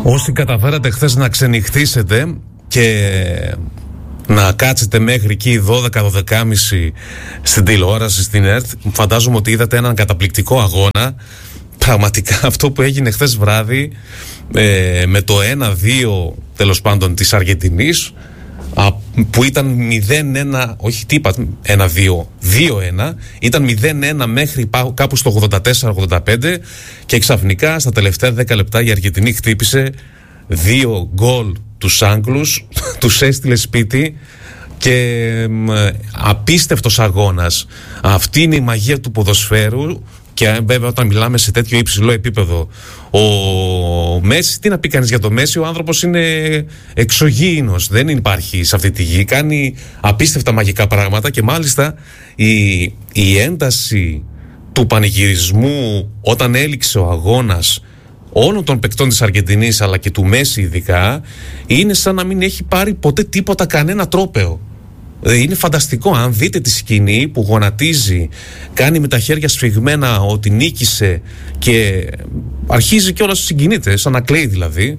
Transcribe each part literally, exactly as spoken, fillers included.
Όσοι καταφέρατε χθες να ξενυχτήσετε και να κάτσετε μέχρι εκεί δώδεκα δώδεκα και μισή στην τηλεόραση, στην ΕΡΤ, φαντάζομαι ότι είδατε έναν καταπληκτικό αγώνα. Πραγματικά αυτό που έγινε χθες βράδυ ε, με το ένα δύο τέλος πάντων της Αργεντινής, που ήταν μηδέν ένα, όχι τι είπα, ένα δύο, δύο ένα, ήταν μηδέν ένα μέχρι κάπου στο ογδόντα τέσσερα ογδόντα πέντε και ξαφνικά στα τελευταία δέκα λεπτά η Αργεντινή χτύπησε δύο γκολ τους Άγγλους, τους έστειλε σπίτι και ε, απίστευτος αγώνας. Αυτή είναι η μαγεία του ποδοσφαίρου. Και βέβαια όταν μιλάμε σε τέτοιο υψηλό επίπεδο, ο Μέση, τι να πει κανείς για το Μέση, ο άνθρωπος είναι εξωγήινος, δεν υπάρχει σε αυτή τη γη, κάνει απίστευτα μαγικά πράγματα και μάλιστα η, η ένταση του πανηγυρισμού όταν έληξε ο αγώνας όλων των παικτών της Αργεντινής αλλά και του Μέση ειδικά, είναι σαν να μην έχει πάρει ποτέ τίποτα, κανένα τρόπαιο. Είναι φανταστικό. Αν δείτε τη σκηνή που γονατίζει, κάνει με τα χέρια σφιγμένα ότι νίκησε και αρχίζει κιόλας συγκινείται, σαν να κλαίει δηλαδή.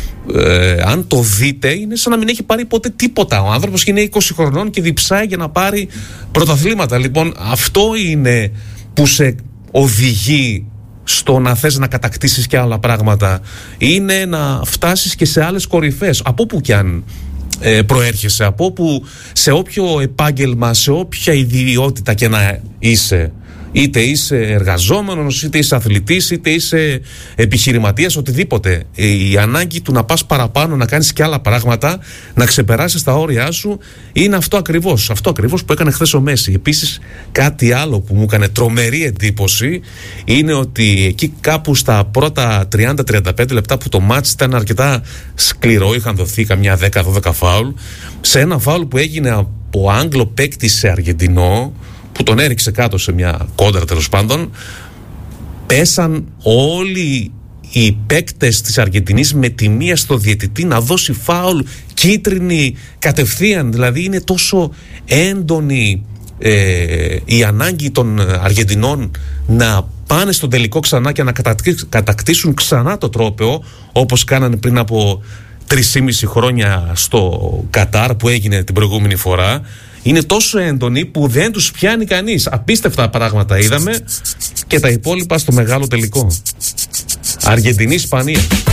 Ε, αν το δείτε, είναι σαν να μην έχει πάρει ποτέ τίποτα. Ο άνθρωπος είναι είκοσι χρονών και διψάει για να πάρει πρωταθλήματα. Λοιπόν, αυτό είναι που σε οδηγεί στο να θες να κατακτήσεις και άλλα πράγματα. Είναι να φτάσεις και σε άλλες κορυφές, από που κι αν Ε, προέρχεσαι, από που, σε όποιο επάγγελμα, σε όποια ιδιότητα και να είσαι, είτε είσαι εργαζόμενος, είτε είσαι αθλητής, είτε είσαι επιχειρηματίας, οτιδήποτε, η ανάγκη του να πας παραπάνω, να κάνεις και άλλα πράγματα, να ξεπεράσεις τα όρια σου, είναι αυτό ακριβώς, αυτό ακριβώς που έκανε χθες ο Μέση. Επίσης κάτι άλλο που μου έκανε τρομερή εντύπωση είναι ότι εκεί κάπου στα πρώτα τριάντα με τριάντα πέντε λεπτά που το μάτς ήταν αρκετά σκληρό, είχαν δοθεί καμιά δέκα δώδεκα φάουλ, σε ένα φάουλ που έγινε από Άγγλο παίκτη σε Αργεντινό, που τον έριξε κάτω σε μια κόντρα τέλος πάντων, πέσαν όλοι οι παίκτες της Αργεντινής με τη μία στο διαιτητή να δώσει φάουλ, κίτρινη κατευθείαν. Δηλαδή είναι τόσο έντονη ε, η ανάγκη των Αργεντινών να πάνε στον τελικό ξανά και να κατακτήσουν ξανά το τρόπαιο, όπως κάνανε πριν από τρεισήμισι χρόνια στο Κατάρ που έγινε την προηγούμενη φορά. Είναι τόσο έντονοι που δεν τους πιάνει κανείς. Απίστευτα πράγματα είδαμε και τα υπόλοιπα στο μεγάλο τελικό. Αργεντινή-Ισπανία.